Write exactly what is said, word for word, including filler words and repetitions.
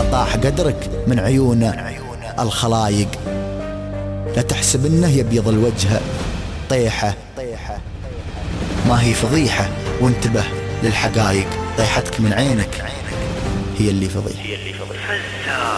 طاح قدرك من عيون الخلايق. لا تحسب انه يبيض الوجه طيحة، ما هي فضيحة، وانتبه للحقايق. طيحتك من عينك هي اللي فضيحة.